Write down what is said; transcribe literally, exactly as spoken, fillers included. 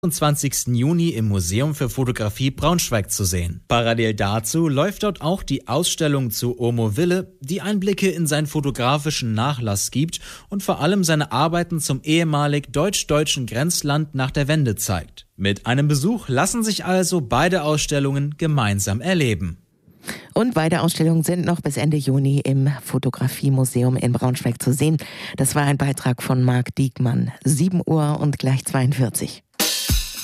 zwanzigsten Juni im Museum für Fotografie Braunschweig zu sehen. Parallel dazu läuft dort auch die Ausstellung zu Omo Wille, die Einblicke in seinen fotografischen Nachlass gibt und vor allem seine Arbeiten zum ehemalig deutsch-deutschen Grenzland nach der Wende zeigt. Mit einem Besuch lassen sich also beide Ausstellungen gemeinsam erleben. Und beide Ausstellungen sind noch bis Ende Juni im Fotografiemuseum in Braunschweig zu sehen. Das war ein Beitrag von Marc Diekmann. sieben Uhr und gleich zweiundvierzig.